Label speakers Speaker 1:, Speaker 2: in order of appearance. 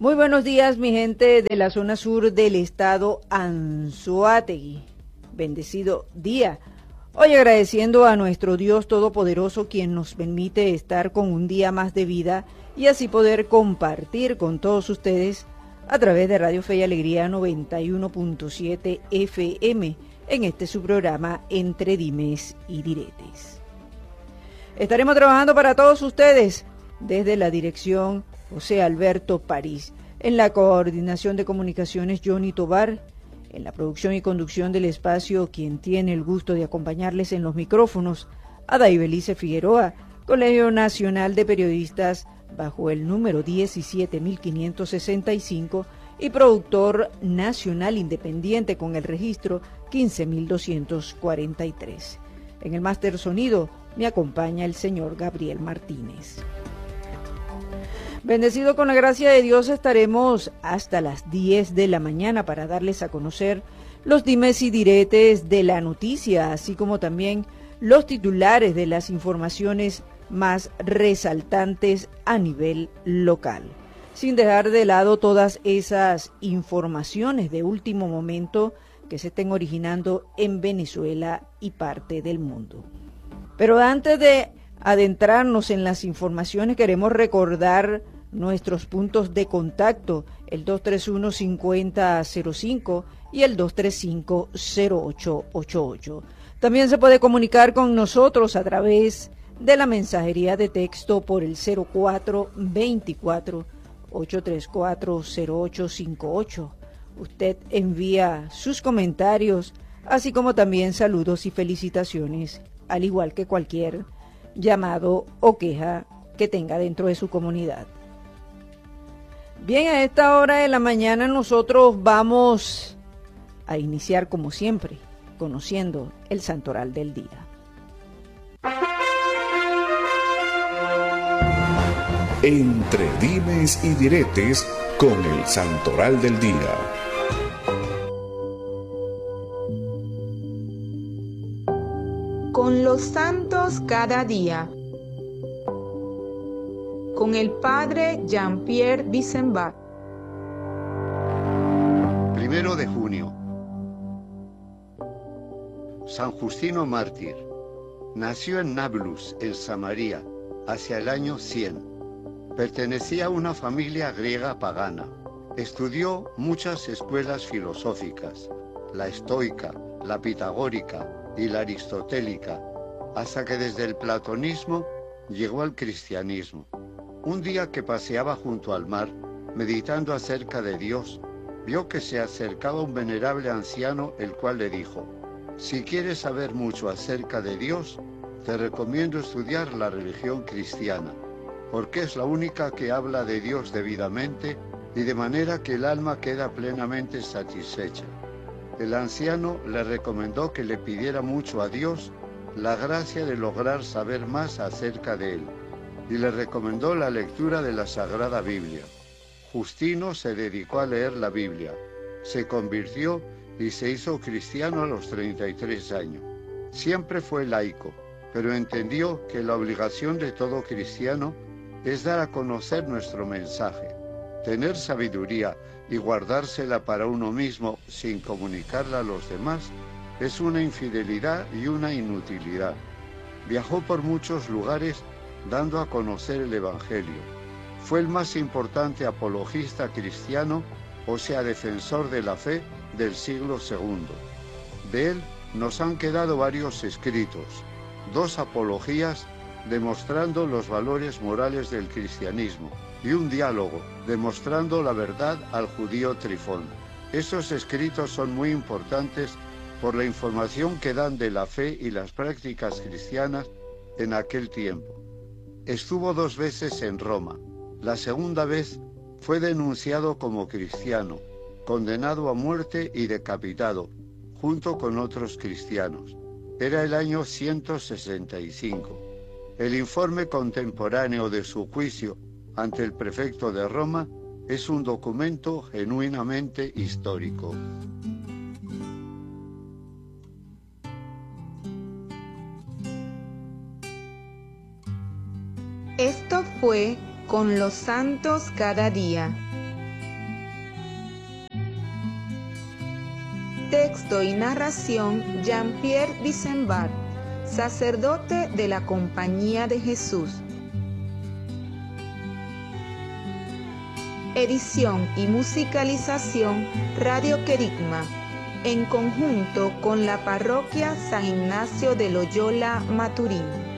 Speaker 1: Muy buenos días, mi gente de la zona sur del estado Anzoátegui. Bendecido día. Hoy agradeciendo a nuestro Dios Todopoderoso, quien nos permite estar con un día más de vida y así poder compartir con todos ustedes a través de Radio Fe y Alegría 91.7 FM en este su programa Entre Dimes y Diretes. Estaremos trabajando para todos ustedes desde la dirección José Alberto París, en la coordinación de comunicaciones Johnny Tobar, en la producción y conducción del espacio, quien tiene el gusto de acompañarles en los micrófonos, Ada Ibelice Figueroa, Colegio Nacional de Periodistas bajo el número 17565 y productor nacional independiente con el registro 15243. En el máster sonido me acompaña el señor Gabriel Martínez. Bendecido con la gracia de Dios, estaremos hasta las 10 de la mañana para darles a conocer los dimes y diretes de la noticia, así como también los titulares de las informaciones más resaltantes a nivel local, sin dejar de lado todas esas informaciones de último momento que se estén originando en Venezuela y parte del mundo. Pero antes de adentrarnos en las informaciones, queremos recordar nuestros puntos de contacto, el 231-5005 y el 235-0888. También se puede comunicar con nosotros a través de la mensajería de texto por el 0424-834-0858. Usted envía sus comentarios, así como también saludos y felicitaciones, al igual que cualquier llamado o queja que tenga dentro de su comunidad. Bien, a esta hora de la mañana nosotros vamos a iniciar como siempre, conociendo el santoral del día.
Speaker 2: Entre dimes y diretes con el santoral del día.
Speaker 3: Con los santos cada día. Con el padre Jean-Pierre Bissenbach.
Speaker 4: 1 de junio. San Justino Mártir. Nació en Nablus, en Samaria, hacia el año 100. Pertenecía a una familia griega pagana. Estudió muchas escuelas filosóficas, la estoica, la pitagórica y la aristotélica, hasta que desde el platonismo llegó al cristianismo. Un día que paseaba junto al mar, meditando acerca de Dios, vio que se acercaba un venerable anciano, el cual le dijo: si quieres saber mucho acerca de Dios, te recomiendo estudiar la religión cristiana, porque es la única que habla de Dios debidamente y de manera que el alma queda plenamente satisfecha. El anciano le recomendó que le pidiera mucho a Dios la gracia de lograr saber más acerca de él, y le recomendó la lectura de la Sagrada Biblia. Justino se dedicó a leer la Biblia, se convirtió y se hizo cristiano a los 33 años. Siempre fue laico, pero entendió que la obligación de todo cristiano es dar a conocer nuestro mensaje. Tener sabiduría y guardársela para uno mismo sin comunicarla a los demás es una infidelidad y una inutilidad. Viajó por muchos lugares dando a conocer el Evangelio. Fue el más importante apologista cristiano, o sea, defensor de la fe del siglo II. De él nos han quedado varios escritos, 2 apologías demostrando los valores morales del cristianismo y un diálogo demostrando la verdad al judío Trifón. Esos escritos son muy importantes por la información que dan de la fe y las prácticas cristianas en aquel tiempo. Estuvo 2 veces en Roma. La segunda vez fue denunciado como cristiano, condenado a muerte y decapitado, junto con otros cristianos. Era el año 165. El informe contemporáneo de su juicio ante el prefecto de Roma es un documento genuinamente histórico.
Speaker 3: Esto fue Con los santos cada día. Texto y narración Jean-Pierre Disembar, sacerdote de la Compañía de Jesús. Edición y musicalización Radio Querigma, en conjunto con la Parroquia San Ignacio de Loyola Maturín.